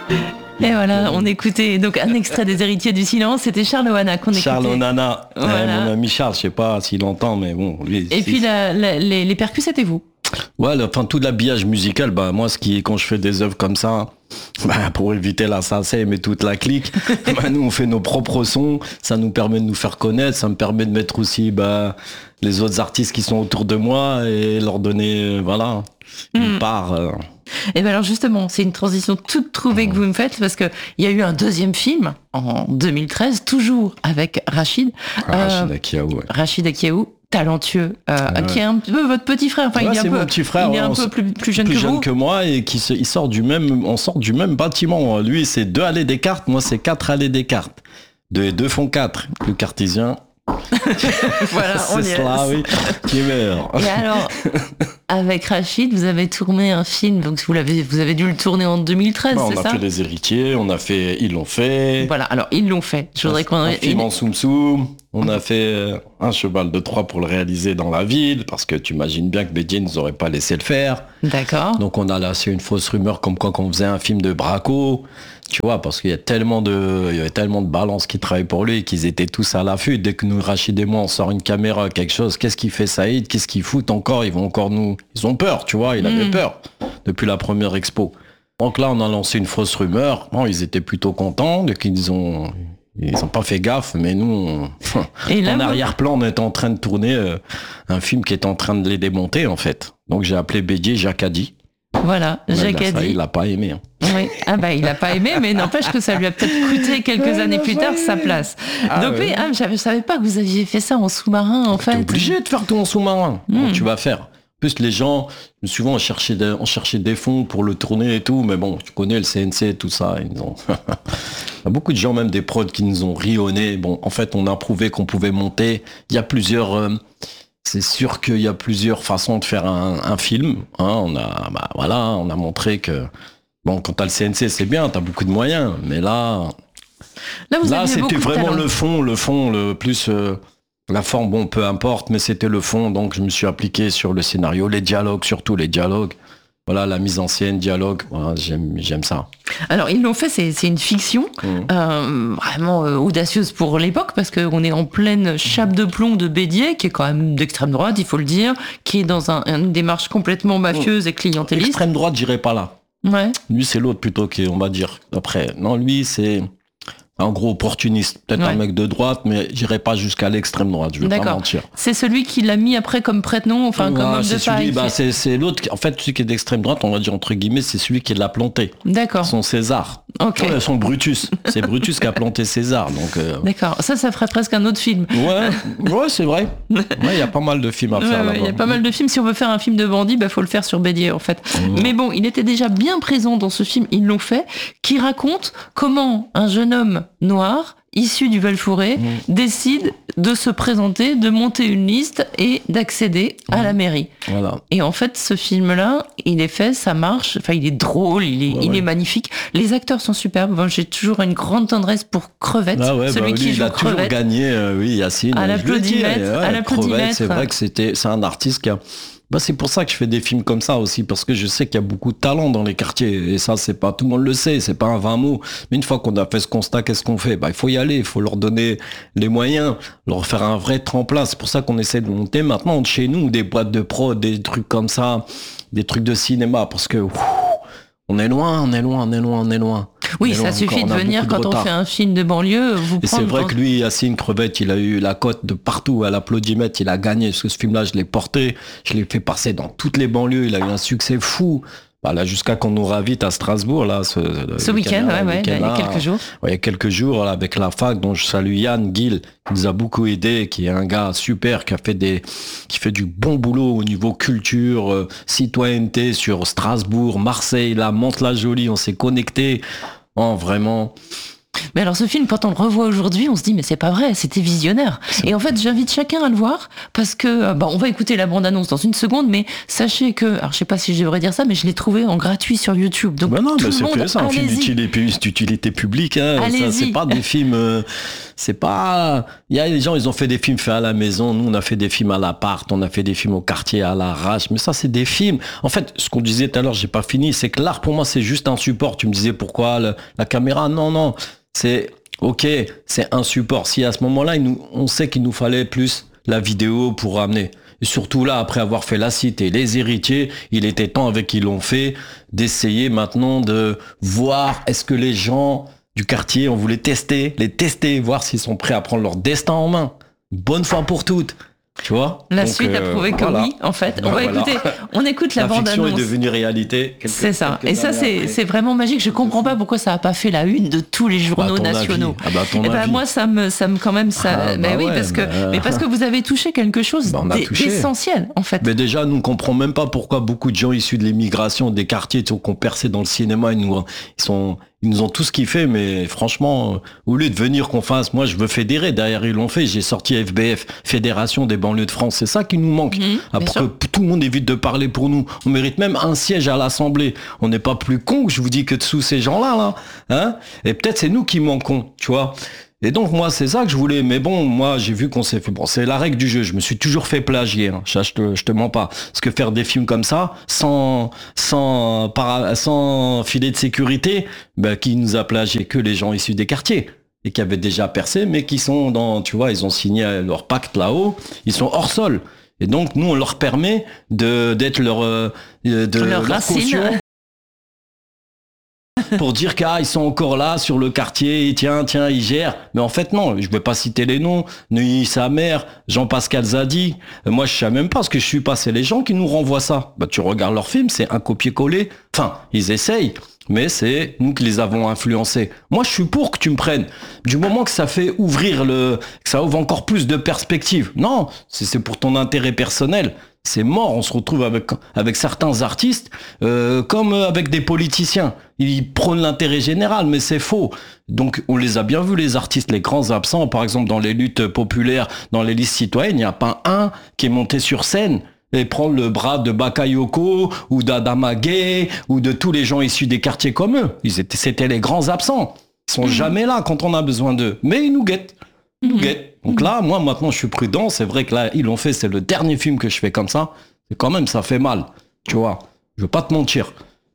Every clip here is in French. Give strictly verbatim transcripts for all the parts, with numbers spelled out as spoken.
Et voilà, on écoutait donc un extrait des Héritiers du Silence, c'était Charles Oana qu'on écoutait. Charles Onana, Voilà. eh, mon ami Charles, je sais pas s'il entend, mais bon, lui. Et si. puis la, la, les, les percus, c'était vous. Ouais, le- enfin tout l'habillage musical, bah moi, ce qui est quand je fais des œuvres comme ça, bah, pour éviter la SACEM et toute la clique, bah, nous on fait nos propres sons, ça nous permet de nous faire connaître, ça me permet de mettre aussi bah, les autres artistes qui sont autour de moi et leur donner, euh, voilà, une Mm. part. euh. Et bien alors justement, c'est une transition toute trouvée que vous me faites parce qu'il y a eu un deuxième film en deux mille treize, toujours avec Rachid. Ah, Euh, Rachid Akiaou, ouais. Rachid Akiaou, talentueux, euh, Ah ouais. qui est un peu votre petit frère. Enfin, Ouais, il est un c'est peu, mon petit frère, il est ouais, un on peu s- plus, plus jeune plus que jeune vous. que moi et qui se, il sort du même, on sort du même bâtiment. Lui, c'est deux allées Descartes, moi, c'est quatre allées Descartes. Deux, deux font quatre. Le cartésien, Voilà, on c'est y est. cela, oui, qui meurt. Et alors, avec Rachid, vous avez tourné un film, donc vous, l'avez, vous avez dû le tourner en deux mille treize, Bah, c'est on a ça fait Les Héritiers, on a fait Ils l'ont fait. Voilà, alors ils l'ont fait. Je voudrais qu'on... Un film il- en Soum Soum. On a fait euh, un cheval de Troie pour le réaliser dans la ville, parce que tu imagines bien que Bédier nous aurait pas laissé le faire. D'accord. Donc on a lancé une fausse rumeur comme quoi qu'on faisait un film de Braco, tu vois, parce qu'il y a tellement de, il y avait tellement de balances qui travaillaient pour lui qu'ils étaient tous à l'affût. Dès que nous, Rachid et moi, on sort une caméra, quelque chose, qu'est-ce qu'il fait Saïd, qu'est-ce qu'ils foutent encore, ils vont encore nous, ils ont peur, tu vois, il avait Mm. peur depuis la première expo. Donc là, on a lancé une fausse rumeur. Bon, ils étaient plutôt contents, donc ils ont, ils ont pas fait gaffe, mais nous, on, Et là, en vous- arrière-plan, on était en train de tourner euh, un film qui était en train de les démonter, en fait. Donc j'ai appelé Bédier Jacques Addy. Voilà, Ouais, Jacques bah, a ça, dit. il l'a pas aimé. hein. Oui. Ah bah il a pas aimé, mais n'empêche que ça lui a peut-être coûté quelques années plus tard sa place. Ah Donc ouais. oui, ah, je savais pas que vous aviez fait ça en sous-marin en fait. T'es obligé de faire tout en sous-marin. Mm. Comment tu vas faire En plus, les gens, souvent, on cherchait, des, on cherchait des fonds pour le tourner et tout, mais bon, tu connais le C N C, tout ça. Ils ont... Il y a beaucoup de gens, même des prods, qui nous ont rionné. Bon, en fait, on a prouvé qu'on pouvait monter. Il y a plusieurs... euh, c'est sûr qu'il y a plusieurs façons de faire un, un film. hein. On a, bah, voilà, on a montré que... Bon, quand t'as le C N C, c'est bien, t'as beaucoup de moyens. Mais là, Là, vous là aviez beaucoup c'était de vraiment talent. le fond, le fond, le plus... euh, la forme, bon, peu importe, mais c'était le fond, donc je me suis appliqué sur le scénario, les dialogues, surtout les dialogues. Voilà, la mise en scène, dialogue, voilà, j'aime, j'aime ça. Alors ils l'ont fait, c'est, c'est une fiction Mhm. euh, vraiment euh, audacieuse pour l'époque parce qu'on est en pleine chape de plomb de Bédier, qui est quand même d'extrême droite, il faut le dire, qui est dans un, une démarche complètement mafieuse et clientéliste. Extrême droite, j'irai pas là. Ouais. Lui, c'est l'autre plutôt qui, on va dire, après. Non, lui, c'est un gros opportuniste. Peut-être Ouais. un mec de droite, mais j'irai pas jusqu'à l'extrême droite, je vais pas D'accord. mentir. C'est celui qui l'a mis après comme prête-nom, enfin comme Ouais, homme de c'est celui, paille. bah, c'est, c'est l'autre, qui- en fait, celui qui est d'extrême droite, on va dire entre guillemets, c'est celui qui l'a planté. D'accord. Son César. Ok. Ouais, son Brutus. C'est Brutus qui a planté César, donc... euh, D'accord. Ça, ça ferait presque un autre film. Ouais, ouais, c'est vrai. Ouais, il y a pas mal de films à Ouais, faire ouais, là-bas. il y a pas mal de films. Si on veut faire un film de bandit, bah faut le faire sur Bédier en fait. Mmh. Mais bon, il était déjà bien présent dans ce film. Ils l'ont fait, qui raconte comment un jeune homme noir issu du Val-Fouré Mmh. décide de se présenter, de monter une liste et d'accéder à la mairie. Voilà. Et en fait, ce film-là, il est fait, ça marche. Enfin, il est drôle, il est, Ouais, il ouais. est magnifique. Les acteurs sont superbes. Bon, j'ai toujours une grande tendresse pour Crevette, Ah ouais, celui bah, qui lui, joue il a toujours Crevette. gagné, euh, oui, Yacine. À je lui ai l'applaudimètre, dit, ouais, à l'applaudimètre. Crevette, c'est vrai que c'était, c'est un artiste qui a... Bah, c'est pour ça que je fais des films comme ça aussi, parce que je sais qu'il y a beaucoup de talent dans les quartiers. Et ça, c'est pas, tout le monde le sait, c'est pas un vingt mots. Mais une fois qu'on a fait ce constat, qu'est-ce qu'on fait? Bah, il faut y aller, il faut leur donner les moyens, leur faire un vrai tremplin. C'est pour ça qu'on essaie de monter maintenant de chez nous des boîtes de prod, des trucs comme ça, des trucs de cinéma, parce que, ouf, on est loin, on est loin, on est loin, on est loin. Oui, On est ça loin suffit encore, de on a venir beaucoup de quand on retard. fait un film de banlieue, vous Et c'est prendre vrai dans- que lui, Yacine Crevette, il a eu la cote de partout à l'applaudimètre, il a gagné. Parce que ce film-là, je l'ai porté, je l'ai fait passer dans toutes les banlieues, il a eu un succès fou. Bah là, jusqu'à qu'on nous ravite à Strasbourg, là, ce, ce week-end, ouais, le ouais, il y a week-end-là. quelques jours. Ouais, il y a quelques jours, là, avec la fac, dont je salue Yann Gill, qui nous a beaucoup aidé, qui est un gars super, qui a fait des, qui fait du bon boulot au niveau culture, euh, citoyenneté sur Strasbourg, Marseille, là, Mantes-la-Jolie, on s'est connecté. Oh, vraiment. Mais alors ce film, quand on le revoit aujourd'hui, on se dit mais c'est pas vrai, c'était visionnaire. Et en fait, j'invite chacun à le voir parce que, euh, bah, on va écouter la bande-annonce dans une seconde, mais sachez que, alors je sais pas si je devrais dire ça, mais je l'ai trouvé en gratuit sur YouTube. Donc Bah non, tout mais le c'est monde, fait ça, un film allez-y. d'utilité, d'utilité publique, hein. Ça, Allez-y. c'est pas des films, euh, c'est pas... Il y a des gens, ils ont fait des films faits à la maison. Nous, on a fait des films à l'appart. On a fait des films au quartier, à l'arrache. Mais ça, c'est des films. En fait, ce qu'on disait tout à l'heure, j'ai pas fini. C'est que l'art, pour moi, c'est juste un support. Tu me disais pourquoi le- la caméra? Non, non. C'est... Ok, c'est un support. Si à ce moment-là, il nous, on sait qu'il nous fallait plus la vidéo pour ramener. Et surtout là, après avoir fait La Cité, Les Héritiers, il était temps avec qui l'ont fait d'essayer maintenant de voir est-ce que les gens du quartier, on voulait tester, les tester, voir s'ils sont prêts à prendre leur destin en main. Bonne fois pour toutes. Tu vois? La Donc, suite a euh, prouvé que voilà. oui, en fait. Ben on va voilà. écouter, on écoute la, La bande fiction est annonce. devenue réalité. quelques- C'est ça. quelques Et ça, années c'est, après. c'est vraiment magique. Je comprends pas pourquoi ça a pas fait la une de tous les Bah, journaux ton nationaux. avis. Ah bah, ton Et ben avis. moi, ça me, ça me quand même ça. Ah, mais bah oui, ouais, parce que, bah, mais parce que vous avez touché quelque chose Bah, on a d'e- touché. d'essentiel, en fait. Mais déjà, nous ne comprenons même pas pourquoi beaucoup de gens issus de l'immigration, des quartiers, qui ont percé dans le cinéma, ils nous, ils sont, ils nous ont tous kiffé, mais franchement, au lieu de venir qu'on fasse, moi, je veux fédérer. Derrière, ils l'ont fait. J'ai sorti F B F, Fédération des banlieues de France. C'est ça qui nous manque. Mmh, Ah, bien pour sûr. que tout le monde évite de parler pour nous. On mérite même un siège à l'Assemblée. On n'est pas plus con que je vous dis que dessous ces gens-là, là. Hein? Et peut-être c'est nous qui manquons, tu vois. Et donc, moi, c'est ça que je voulais. Mais bon, moi, j'ai vu qu'on s'est fait... Bon, c'est la règle du jeu. Je me suis toujours fait plagier. Hein. Ça, je te, je te mens pas. Parce que faire des films comme ça, sans, sans, para- sans filet de sécurité, ben, qui nous a plagié? Que les gens issus des quartiers. Et qui avaient déjà percé, mais qui sont dans... Tu vois, ils ont signé leur pacte là-haut. Ils sont hors sol. Et donc, nous, on leur permet de, d'être leur, euh, de, Leur racine. caution pour dire qu'ils sont encore là sur le quartier, tiens, tiens, ils gèrent. Mais en fait, non, je ne vais pas citer les noms. Neuilly, sa mère, Jean-Pascal Zadi. Euh, Moi, je ne sais même pas ce que je suis pas. C'est les gens qui nous renvoient ça. Bah, tu regardes leurs films, c'est un copier-coller. Enfin, ils essayent. Mais c'est nous qui les avons influencés. Moi, je suis pour que tu me prennes. Du moment que ça fait ouvrir le, que ça ouvre encore plus de perspectives. Non, c'est c'est pour ton intérêt personnel. C'est mort. On se retrouve avec, avec certains artistes, euh, comme avec des politiciens. Ils prônent l'intérêt général, mais c'est faux. Donc, on les a bien vus, les artistes, les grands absents. Par exemple, dans les luttes populaires, dans les listes citoyennes, il n'y a pas un qui est monté sur scène et prendre le bras de Bakayoko ou d'Adama Gaye ou de tous les gens issus des quartiers comme eux. Ils étaient, c'était les grands absents. Ils sont jamais là quand on a besoin d'eux. Mais ils nous guettent. Ils nous guettent. Donc là, moi, maintenant, je suis prudent. C'est vrai que là, ils l'ont fait. C'est le dernier film que je fais comme ça. Et quand même, ça fait mal. Tu vois. Je veux pas te mentir.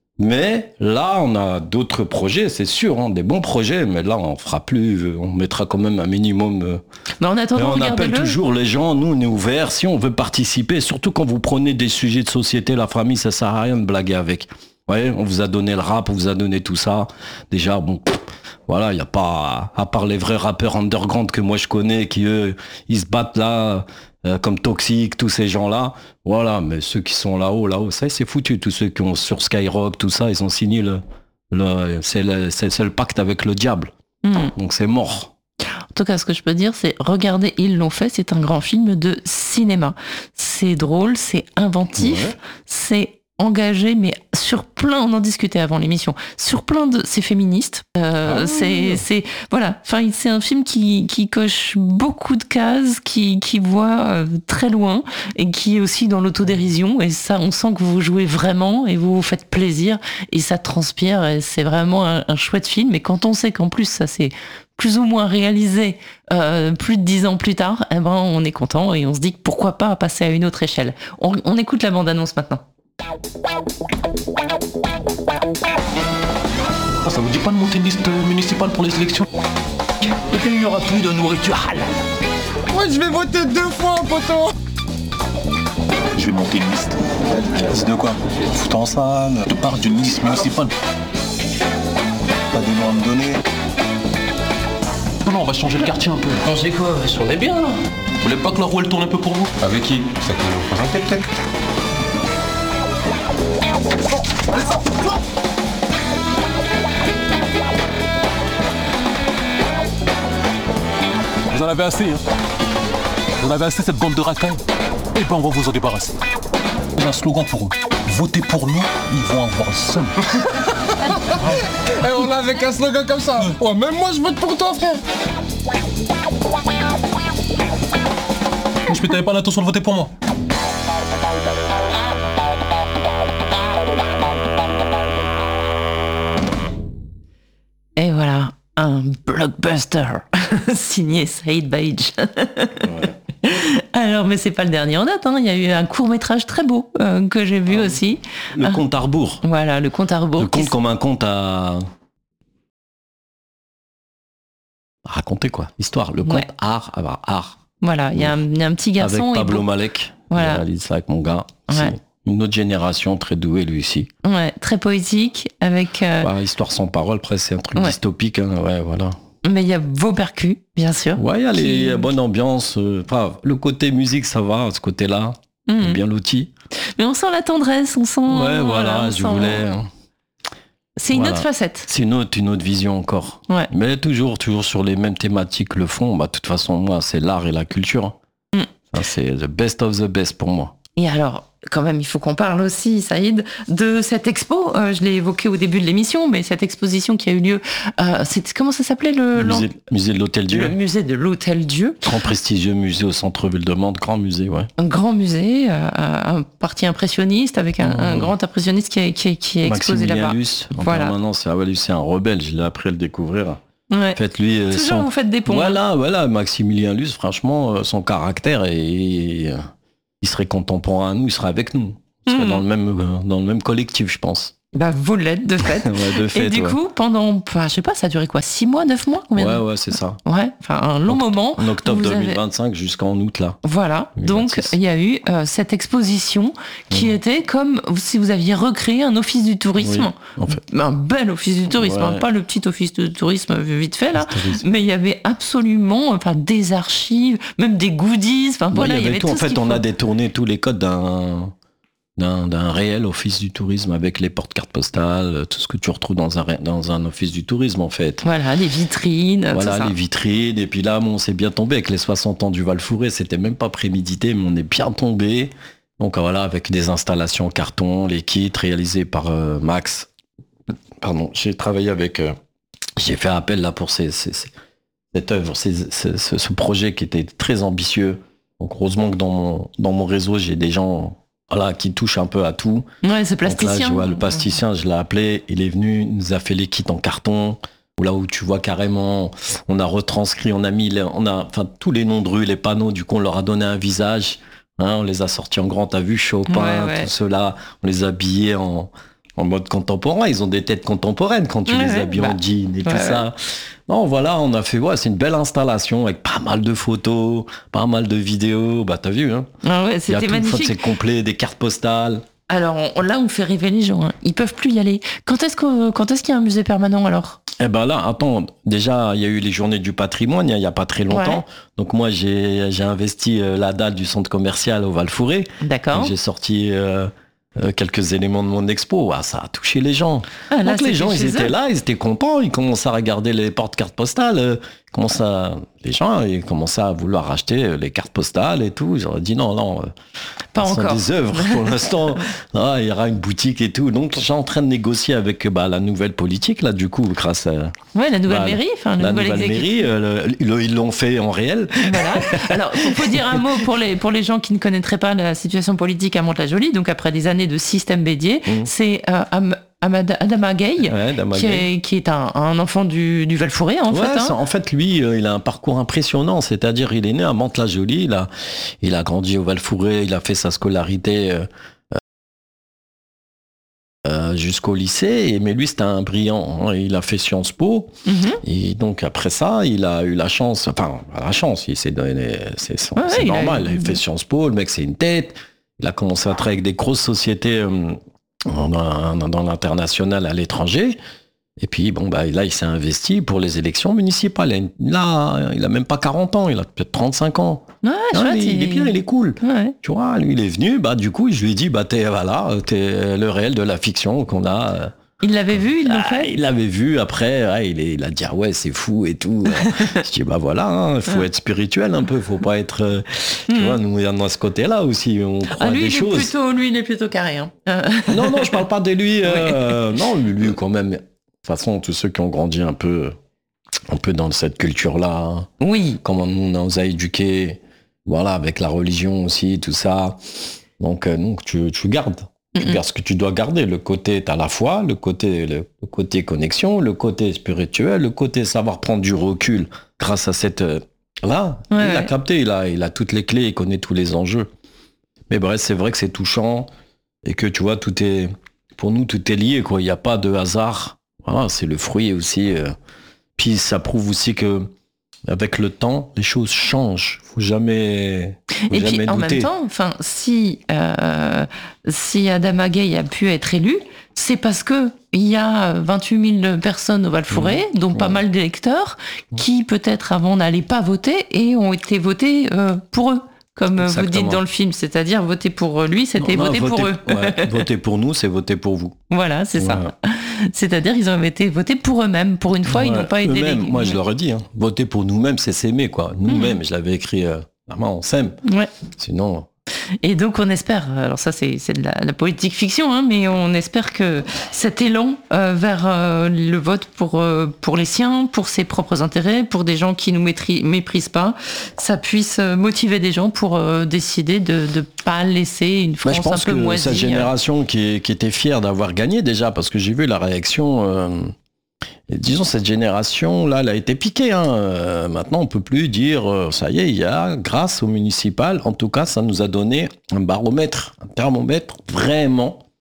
Mais là, on a d'autres projets, c'est sûr, hein, des bons projets. Mais là, on fera plus, on mettra quand même un minimum. euh, Mais en et attendant, on appelle regardez-le. toujours les gens, nous on est ouverts, si on veut participer, surtout quand vous prenez des sujets de société, la famille, ça sert à rien de blaguer avec. Vous voyez, on vous a donné le rap, on vous a donné tout ça. Déjà, bon, pff, voilà, il n'y a pas, à part les vrais rappeurs underground que moi je connais, qui eux, ils se battent là, euh, comme Toxic, tous ces gens-là. Voilà, mais ceux qui sont là-haut, là-haut, ça c'est foutu. Tous ceux qui ont sur Skyrock, tout ça, ils ont signé le, le, c'est le, c'est, c'est le pacte avec le diable. Hmm. Donc c'est mort. En tout cas, ce que je peux dire, c'est regardez, ils l'ont fait. C'est un grand film de cinéma. C'est drôle, c'est inventif, Ouais. c'est engagé, mais sur plein, on en discutait avant l'émission, sur plein de, c'est féministe. Euh, Ah. c'est, c'est, voilà. Enfin, c'est un film qui, qui coche beaucoup de cases, qui, qui voit euh, très loin et qui est aussi dans l'autodérision. Et ça, on sent que vous jouez vraiment et vous vous faites plaisir et ça transpire. Et c'est vraiment un, un chouette film. Et quand on sait qu'en plus, ça c'est plus ou moins réalisé euh, plus de dix ans plus tard, eh ben, on est content et on se dit que pourquoi pas passer à une autre échelle. On, on écoute la bande-annonce maintenant. Ah, ça vous dit pas de monter une liste municipale pour les élections? Et qu'il n'y aura plus de nourriture halal. Moi je vais voter deux fois, poteau. Je vais monter une liste. Liste de quoi? Foutre en salle. Je parle d'une liste municipale. Pas des noms à me donner. Non, non, on va changer le quartier un peu. On sait quoi? On est bien là. Vous voulez pas que la roue elle tourne un peu pour vous? Avec qui? C'est que vous présentez peut-être. Vous en avez assez, hein. Vous en avez assez cette bande de racailles. Eh ben on va vous en débarrasser. J'ai un slogan pour eux. Votez pour nous, ils vont avoir le seum. Et on a avec un slogan comme ça. Ouais, même moi je vote pour toi, frère. Je t'avais pas l'intention de voter pour moi. Et voilà, un blockbuster signé Saïd Baïdj. Alors, mais c'est pas le dernier en date, hein. Il y a eu un court-métrage très beau euh, que j'ai vu ah, aussi. Le ah. Compte à rebours. Voilà, le Compte à rebours. Le compte comme un conte à... raconter quoi, histoire. Le conte ouais. art, avoir art. Voilà, il y, y a un petit garçon. Avec Pablo et... Malek. Voilà. Il réalise ça avec mon gars. Ouais. C'est une autre génération, très douée lui aussi. Ouais, très poétique, avec... Euh... Ouais, histoire sans parole, presque, c'est un truc ouais. dystopique. Hein. Ouais, voilà. Mais il y a vos percus, bien sûr. Ouais, il y a qui... les bonnes ambiances. Euh, enfin, le côté musique, ça va, ce côté-là. Mmh. Bien loti. Mais on sent la tendresse, on sent... Ouais, voilà, voilà je sent... voulais... Hein. C'est une voilà. autre facette. C'est une autre, une autre vision encore. Ouais. Mais toujours, toujours sur les mêmes thématiques, le fond. Bah, de toute façon, moi, c'est l'art et la culture. Mm. Ça, c'est the best of the best pour moi. Et alors, quand même, il faut qu'on parle aussi, Saïd, de cette expo. Euh, je l'ai évoqué au début de l'émission, mais cette exposition qui a eu lieu, euh, c'est, comment ça s'appelait le, le musée, musée de l'Hôtel-Dieu. Le musée de l'Hôtel-Dieu. Grand prestigieux musée au centre-ville de Mantes, grand musée, ouais. Un grand musée, euh, un parti impressionniste, avec un, mmh. un grand impressionniste qui est, qui, qui est exposé là-bas. Luce, voilà. Maintenant, c'est, ouais, c'est un rebelle, je l'ai appris à le découvrir. Ouais. Faites-lui euh, Toujours son... vous faites des ponts. Voilà, voilà, Maximilien Luce, franchement, euh, son caractère et euh, il serait contemporain à nous, il serait avec nous. Il serait mmh. dans le même euh, dans le même collectif, je pense. Bah, vous l'êtes, de fait. ouais, de fait. Et du ouais. coup, pendant, enfin, je sais pas, ça a duré quoi, six mois, neuf mois combien Ouais, de... ouais, c'est ça. Ouais, enfin, un long en, moment. En octobre deux mille vingt-cinq avez... jusqu'en août, là. Voilà. deux mille vingt-six. Donc, il y a eu euh, cette exposition qui mmh. était comme si vous aviez recréé un office du tourisme. Oui, en fait. Un bel office du tourisme, ouais. hein, pas le petit office de tourisme vite fait, là. Mais il y avait absolument, enfin, des archives, même des goodies. Enfin, voilà, ouais, il y avait, il y avait tout. tout en fait, on faut. a détourné tous les codes d'un. D'un, d'un réel office du tourisme avec les porte-cartes postales, tout ce que tu retrouves dans un, dans un office du tourisme en fait. Voilà, les vitrines. Voilà, tout ça. les vitrines. Et puis là, bon, on s'est bien tombé avec les soixante ans du Val-Fouré. C'était même pas prémédité, mais on est bien tombé. Donc voilà, avec des installations en carton, les kits réalisés par euh, Max. Pardon, j'ai travaillé avec... Euh, j'ai fait appel là pour ces, ces, ces, cette œuvre, ces, ces, ce, ce projet qui était très ambitieux. Donc heureusement que dans mon, dans mon réseau, j'ai des gens... Voilà, qui touche un peu à tout. Ouais, ce plasticien. Donc là, je vois le plasticien, je l'ai appelé, il est venu, il nous a fait les kits en carton, où là où tu vois carrément, on a retranscrit, on a mis, les, on a, enfin, tous les noms de rues, les panneaux, du coup, on leur a donné un visage, hein, on les a sortis en grand, t'as vu, Chopin, ouais, ouais. tout cela, on les a habillés en, en mode contemporain, ils ont des têtes contemporaines quand tu ouais, les habilles ouais, en bah, jean et ouais, tout ouais. ça. Non, voilà, on a fait, ouais, c'est une belle installation avec pas mal de photos, pas mal de vidéos, bah t'as vu, hein. Ah ouais, c'était magnifique. Tout, c'est complet, des cartes postales. Alors on, là, on fait rêver les gens, hein. Ils peuvent plus y aller. Quand est-ce que, quand est-ce qu'il y a un musée permanent alors ? Eh ben là, attends, déjà, il y a eu les journées du patrimoine, il n'y a, a pas très longtemps. Ouais. Donc moi, j'ai, j'ai investi euh, la dalle du centre commercial au Val-Fouré. D'accord. Donc, j'ai sorti... Euh, Euh, quelques éléments de mon expo, ah, ça a touché les gens. Ah, là, donc les gens, ils étaient eux. là, ils étaient contents, ils commençaient à regarder les porte-cartes postales, euh, commencent à... les gens, ils commençaient à vouloir acheter les cartes postales et tout. J'aurais dit non, non, euh, pas ce encore. sont des œuvres pour l'instant. Ah, il y aura une boutique et tout. Donc j'ai en train de négocier avec bah, la nouvelle politique là, du coup, grâce à ouais, la nouvelle bah, mairie, enfin la nouvelle, nouvelle mairie, euh, le, ils l'ont fait en réel. Voilà. Alors, il faut dire un mot pour les pour les gens qui ne connaîtraient pas la situation politique à Mantes-la-Jolie. Donc après des années de système bédier, mmh. c'est euh, Am- Amad- Adama Gueye, ouais, qui, est, qui est un, un enfant du, du Val-Fouré, en ouais, fait. Hein. En fait, lui, euh, il a un parcours impressionnant. C'est-à-dire, il est né à Mantes-la-Jolie, il a, il a grandi au Val-Fouré, il a fait sa scolarité euh, euh, jusqu'au lycée. Et, mais lui, c'était un brillant. Hein, il a fait Sciences Po. Mm-hmm. Et donc, après ça, il a eu la chance... Enfin, la chance, il s'est donné, c'est, c'est, ouais, c'est normal. A... Il a fait Sciences Po, le mec, c'est une tête. Il a commencé à travailler avec des grosses sociétés... Euh, Dans, dans l'international à l'étranger. Et puis, bon, bah, là, il s'est investi pour les élections municipales. Là, il a même pas quarante ans, il a peut-être trente-cinq ans. Ouais, non, chouette, il, il est bien, il est cool. Ouais. Tu vois, lui, il est venu, bah, du coup, je lui ai dit, bah, t'es, voilà, t'es le réel de la fiction qu'on a. Il l'avait vu, il l'a ah, fait Il l'avait vu, après, ah, il, est, il a dit, ah ouais, c'est fou et tout. Je dis, bah voilà, il hein, faut ouais. être spirituel un peu, faut pas être... Euh, tu mmh. vois, nous, il y en a ce côté-là aussi, on croit ah, lui, des il choses. Est plutôt, lui, il est plutôt carré. Hein. non, non, je parle pas de lui. Euh, oui. Non, lui, lui, quand même... De toute façon, tous ceux qui ont grandi un peu, un peu dans cette culture-là, hein, oui. comment nous, on nous a éduqués, voilà, avec la religion aussi, tout ça. Donc, euh, donc tu, tu gardes. Tu Mhm. gardes ce que tu dois garder. Le côté, t'as la foi, le côté, le, le côté connexion, le côté spirituel, le côté savoir prendre du recul grâce à cette... euh, là, Ouais, il a ouais. capté, il a, il a toutes les clés, il connaît tous les enjeux. Mais bref, c'est vrai que c'est touchant et que tu vois, tout est... Pour nous, tout est lié, quoi. Il n'y a pas de hasard. Voilà, c'est le fruit aussi. euh. Puis ça prouve aussi que avec le temps, les choses changent. Faut jamais, faut Et jamais puis en douter. même temps, enfin, si euh, si Adama Gaye a pu être élu, c'est parce que il y a vingt-huit mille personnes au Val-Fouré, Mmh. dont pas Ouais. mal d'électeurs, qui peut-être avant n'allaient pas voter et ont été votés euh, pour eux, comme euh, vous Exactement. dites dans le film, c'est-à-dire voter pour lui, c'était Non, non, voter pour voter- eux. ouais, voter pour nous, c'est voter pour vous. Voilà, c'est ça. Voilà. C'est-à-dire ils ont été votés pour eux-mêmes. Pour une fois, ils Ouais, n'ont pas été eux-mêmes, délégués. moi, je leur ai dit, hein, voter pour nous-mêmes, c'est s'aimer, quoi. Nous-mêmes, je l'avais écrit, euh, vraiment, on s'aime. Ouais. Sinon, Et donc on espère, alors ça c'est c'est de la, la politique fiction, hein, mais on espère que cet élan euh, vers euh, le vote pour, euh, pour les siens, pour ses propres intérêts, pour des gens qui nous maîtri- méprisent pas, ça puisse euh, motiver des gens pour euh, décider de ne pas laisser une bah, France je pense un peu que moisie. cette génération qui, qui était fière d'avoir gagné déjà, parce que j'ai vu la réaction. euh, et disons, cette génération, là, elle a été piquée. Hein. Euh, maintenant, on peut plus dire, euh, ça y est, il y a, grâce au municipal, en tout cas, ça nous a donné un baromètre, un thermomètre, vraiment.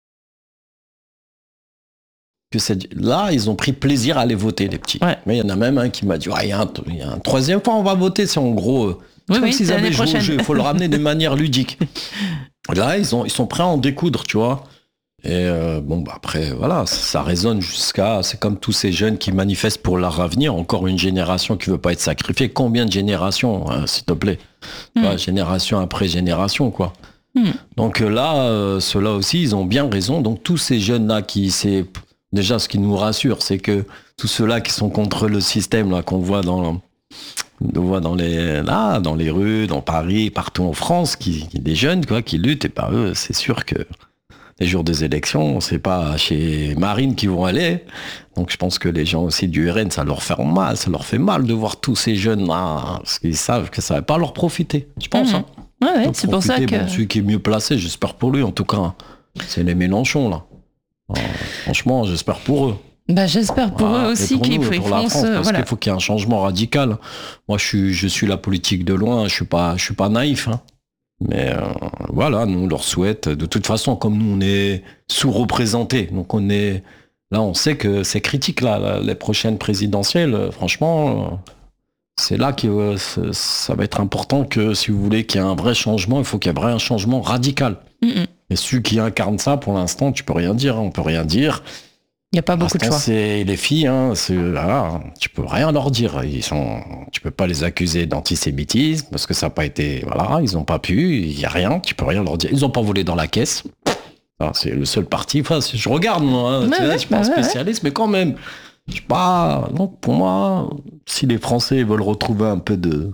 Que cette- là, ils ont pris plaisir à aller voter, les petits. Ouais. Mais il y en a même un qui m'a dit, ouais, il y, a un- il y a un troisième fois, on va voter, c'est en gros... euh, Oui, comme oui, s'ils c'est l'année avaient joué au prochaine. jeu, il faut le ramener de manière ludique. Là, ils, ont, ils sont prêts à en découdre, tu vois. Et euh, bon, bah après, voilà, ça, ça résonne jusqu'à... C'est comme tous ces jeunes qui manifestent pour leur avenir. Encore une génération qui veut pas être sacrifiée. Combien de générations, hein, s'il te plaît? Tu vois, Mm. génération après génération, quoi. Mm. Donc euh, là, euh, ceux-là aussi, ils ont bien raison. Donc tous ces jeunes-là qui... c'est déjà, ce qui nous rassure, c'est que tous ceux-là qui sont contre le système, là, qu'on voit dans... On voit dans les, là, dans les rues, dans Paris, partout en France, qui, qui- des jeunes quoi, qui luttent, et pas eux, c'est sûr que les jours des élections, c'est pas chez Marine qu'ils vont aller. Donc je pense que les gens aussi du R N, ça leur fait mal, ça leur fait mal de voir tous ces jeunes là, parce qu'ils savent que ça va pas leur profiter, je pense. Mhm. Hein. Ouais, ouais, Donc, c'est pour ça profiter, que... bon, celui qui est mieux placé, j'espère pour lui en tout cas, c'est les Mélenchon là. Euh, franchement, j'espère pour eux. Bah, j'espère pour Voilà, eux et aussi pour qu'ils nous, et ils pour la font France, ce- parce voilà. qu'il faut qu'il y ait un changement radical. Moi, je suis, je suis la politique de loin, je suis pas, je suis pas naïf. Hein. Mais euh, voilà, nous, on leur souhaite. De toute façon, comme nous, on est sous-représentés, donc on est là, on sait que c'est critique là, là, les prochaines présidentielles. euh, Franchement, euh, c'est là que euh, c'est- ça va être important que, si vous voulez qu'il y ait un vrai changement, il faut qu'il y ait un vrai changement radical. Mhm. Et celui qui incarne ça, pour l'instant, tu peux rien dire. hein, On peut rien dire. Il n'y a pas beaucoup de Pour l'instant, choix. c'est les filles, hein, c'est, voilà, tu peux rien leur dire. Ils sont, tu peux pas les accuser d'antisémitisme parce que ça n'a pas été, voilà, ils ont pas pu, il y a rien, tu peux rien leur dire. Ils ont pas volé dans la caisse. Ah, c'est le seul parti. Enfin, c'est- je regarde moi, hein, Ouais, tu vois, ouais, je suis pas bah un ouais, ouais. spécialiste, mais quand même, je sais pas. Donc pour moi, si les Français veulent retrouver un peu de,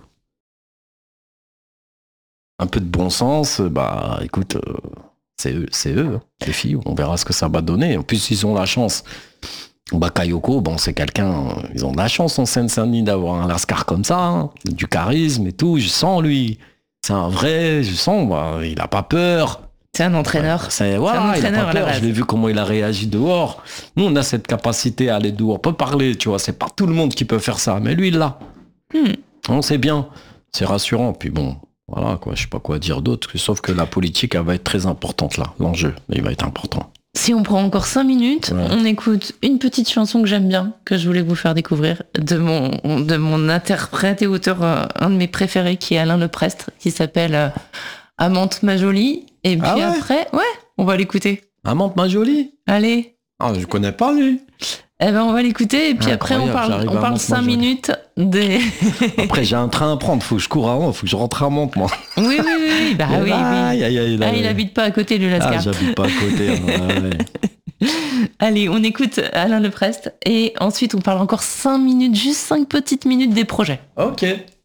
un peu de bon sens, bah écoute. euh, C'est eux, c'est eux, hein, les filles. On verra ce que ça va donner. En plus, ils ont la chance. Bakayoko, bon, c'est quelqu'un. euh, Ils ont de la chance en Seine-Saint-Denis d'avoir un Lascar comme ça, hein, du charisme et tout. Je sens lui. C'est un vrai. Je sens, bah, il a pas peur. C'est un entraîneur. C'est voilà, il a entraîneur pas à la peur. base. Je l'ai vu comment il a réagi dehors. Nous, on a cette capacité à aller dehors. On peut parler, tu vois. C'est pas tout le monde qui peut faire ça, mais lui, il l'a. Hmm. On sait bien. C'est rassurant. Puis bon. Voilà, quoi, je sais pas quoi dire d'autre, sauf que la politique, elle va être très importante là, l'enjeu, il va être important. Si on prend encore cinq minutes, Ouais. on écoute une petite chanson que j'aime bien, que je voulais vous faire découvrir, de mon, de mon interprète et auteur, euh, un de mes préférés, qui est Alain Leprestre, qui s'appelle euh, Amante ma jolie. Et puis Ah ouais après, ouais, on va l'écouter. Amante ma jolie. Allez, Ah, je connais pas lui. eh ben on va l'écouter, et puis après on Incroyable, parle, j'arrive on à parle Amante ma cinq jolie. minutes des... Après, j'ai un train à prendre, faut que je cours avant, faut que je rentre à Mantes, moi. oui, oui, oui, oui, bah oui, oui. Aïe, aïe, aïe, là, Ah, il ouais. habite pas à côté du Ah, Lascar. j'habite pas à côté. hein, ouais, ouais. Allez, on écoute Alain Leprestre, et ensuite on parle encore cinq minutes, juste cinq petites minutes des projets. Ok.